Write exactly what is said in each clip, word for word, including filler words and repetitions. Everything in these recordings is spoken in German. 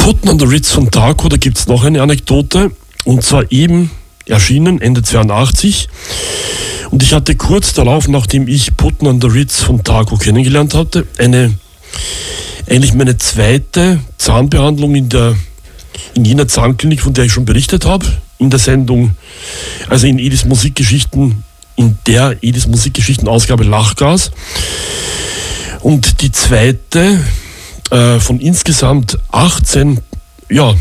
Putten on the Ritz von Taco, da gibt es noch eine Anekdote, und zwar eben erschienen Ende zweiundachtzig, und ich hatte kurz darauf, nachdem ich Putten on the Ritz von Taco kennengelernt hatte, eine eigentlich meine zweite Zahnbehandlung in der in jener Zahnklinik, von der ich schon berichtet habe, in der Sendung, also in Edis Musikgeschichten, in der Edis Musikgeschichten-Ausgabe Lachgas. Und die zweite äh, von insgesamt achtzehn ja,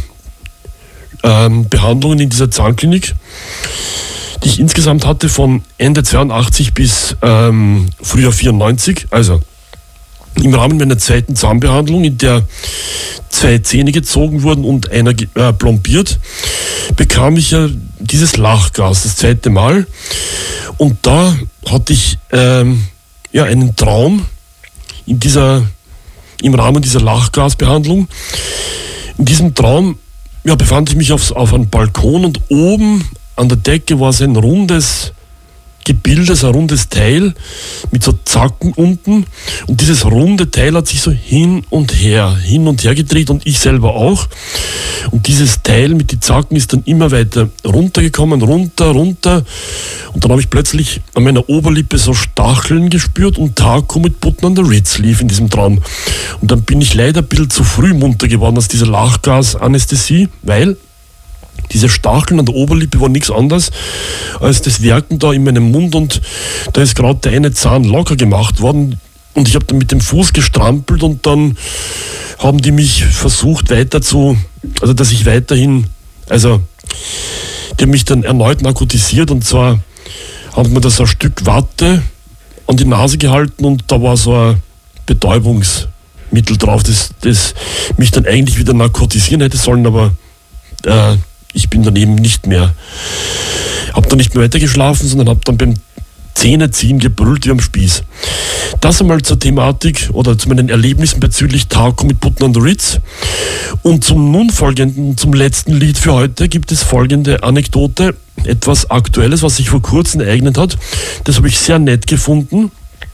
ähm, Behandlungen in dieser Zahnklinik, die ich insgesamt hatte von Ende zweiundachtzig bis ähm, Frühjahr vierundneunzig, also im Rahmen meiner zweiten Zahnbehandlung, in der zwei Zähne gezogen wurden und einer äh, plombiert, bekam ich ja dieses Lachgas das zweite Mal. Und da hatte ich ähm, ja, einen Traum in dieser, im Rahmen dieser Lachgasbehandlung. In diesem Traum ja, befand ich mich auf, auf einem Balkon, und oben an der Decke war so ein rundes Gebilde, so ein rundes Teil mit so Zacken unten, und dieses runde Teil hat sich so hin und her, hin und her gedreht, und ich selber auch, und dieses Teil mit den Zacken ist dann immer weiter runtergekommen, runter, runter, und dann habe ich plötzlich an meiner Oberlippe so Stacheln gespürt, und Taco mit Putten on the Ritz lief in diesem Traum, und dann bin ich leider ein bisschen zu früh munter geworden aus dieser Lachgasanästhesie, weil diese Stacheln an der Oberlippe waren nichts anderes als das Werken da in meinem Mund, und da ist gerade der eine Zahn locker gemacht worden, und ich habe dann mit dem Fuß gestrampelt, und dann haben die mich versucht weiter zu, also dass ich weiterhin, also die haben mich dann erneut narkotisiert, und zwar haben mir da so ein Stück Watte an die Nase gehalten, und da war so ein Betäubungsmittel drauf, das, das mich dann eigentlich wieder narkotisieren hätte sollen, aber äh, ich bin dann eben nicht mehr, habe dann nicht mehr weiter geschlafen, sondern habe dann beim Zähneziehen gebrüllt wie am Spieß. Das einmal zur Thematik oder zu meinen Erlebnissen bezüglich Taco mit Putten on the Ritz. Und zum nun folgenden, zum letzten Lied für heute gibt es folgende Anekdote, etwas Aktuelles, was sich vor kurzem ereignet hat. Das habe ich sehr nett gefunden.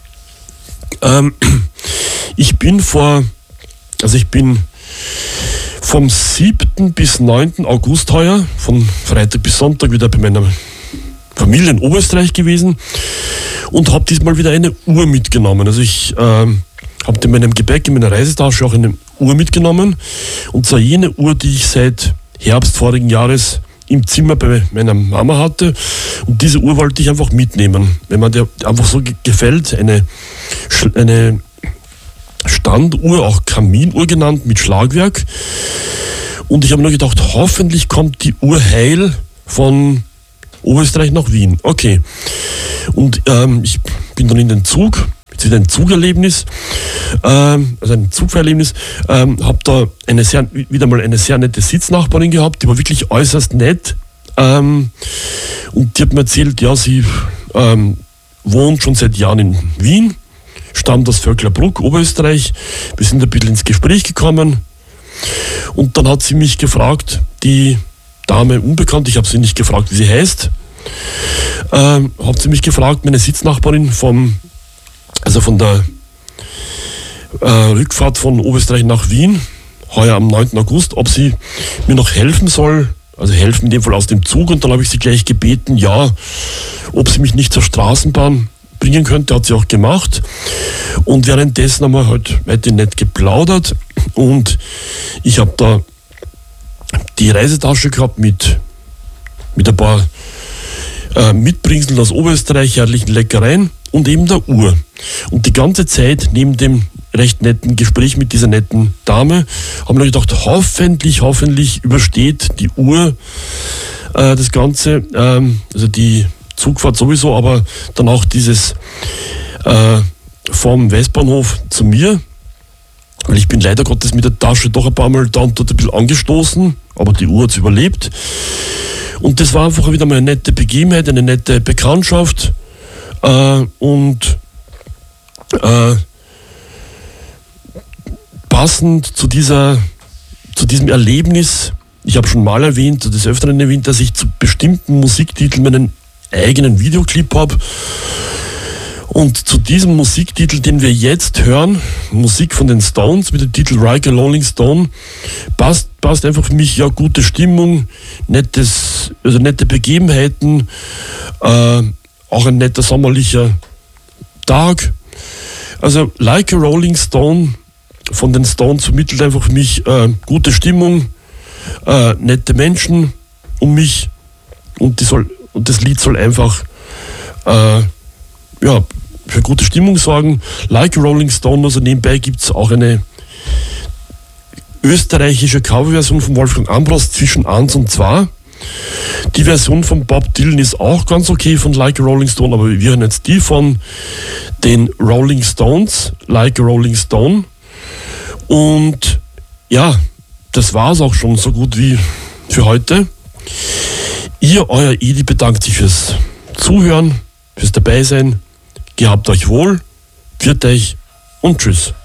Ähm, ich bin vor, also ich bin vom siebten bis neunten August heuer, von Freitag bis Sonntag, wieder bei meiner Familie in Oberösterreich gewesen und habe diesmal wieder eine Uhr mitgenommen. Also ich ähm, habe in meinem Gepäck, in meiner Reisetasche auch eine Uhr mitgenommen, und zwar jene Uhr, die ich seit Herbst vorigen Jahres im Zimmer bei meiner Mama hatte, und diese Uhr wollte ich einfach mitnehmen, wenn man der einfach so ge- gefällt, eine, eine Standuhr, auch Kaminuhr genannt, mit Schlagwerk. Und ich habe nur gedacht, hoffentlich kommt die Uhr heil von Oberösterreich nach Wien. Okay. Und ähm, ich bin dann in den Zug, jetzt wieder ein Zugerlebnis, ähm, also ein Zugfahrerlebnis, ähm, habe da eine sehr, wieder mal eine sehr nette Sitznachbarin gehabt, die war wirklich äußerst nett. Ähm, und die hat mir erzählt, ja, sie ähm, wohnt schon seit Jahren in Wien, stammt aus Vöcklerbruck, Oberösterreich. Wir sind ein bisschen ins Gespräch gekommen, und dann hat sie mich gefragt, die Dame unbekannt, ich habe sie nicht gefragt, wie sie heißt, ähm, hat sie mich gefragt, meine Sitznachbarin vom, also von der äh, Rückfahrt von Oberösterreich nach Wien, heuer am neunten August, ob sie mir noch helfen soll, also helfen in dem Fall aus dem Zug, und dann habe ich sie gleich gebeten, ja, ob sie mich nicht zur Straßenbahn bringen könnte, hat sie auch gemacht. Und währenddessen haben wir halt weiter nett geplaudert, und ich habe da die Reisetasche gehabt mit, mit ein paar äh, Mitbringseln aus Oberösterreich, herrlichen Leckereien und eben der Uhr. Und die ganze Zeit neben dem recht netten Gespräch mit dieser netten Dame haben wir gedacht, hoffentlich, hoffentlich übersteht die Uhr äh, das Ganze, ähm, also die Zugfahrt sowieso, aber dann auch dieses äh, vom Westbahnhof zu mir, weil ich bin leider Gottes mit der Tasche doch ein paar Mal da und dort ein bisschen angestoßen, aber die Uhr hat es überlebt. Und das war einfach wieder mal eine nette Begebenheit, eine nette Bekanntschaft, äh, und äh, passend zu dieser, zu diesem Erlebnis, ich habe schon mal erwähnt, des Öfteren erwähnt, dass ich zu bestimmten Musiktiteln meinen eigenen Videoclip habe. Und zu diesem Musiktitel, den wir jetzt hören, Musik von den Stones mit dem Titel Like a Rolling Stone, passt passt einfach für mich ja gute Stimmung, nettes, also nette Begebenheiten, äh, auch ein netter sommerlicher Tag. Also Like a Rolling Stone von den Stones vermittelt einfach für mich äh, gute Stimmung, äh, nette Menschen um mich und, die soll, und das Lied soll einfach äh, ja, für gute Stimmung sorgen. Like a Rolling Stone, also nebenbei gibt es auch eine österreichische Coverversion von Wolfgang Ambros zwischen eins und zwei. Die Version von Bob Dylan ist auch ganz okay von Like a Rolling Stone, aber wir hören jetzt die von den Rolling Stones, Like a Rolling Stone. Und ja, das war es auch schon so gut wie für heute. Ihr, euer Edi, bedankt sich fürs Zuhören, fürs Dabeisein. Gehabt euch wohl, pfiat euch und tschüss.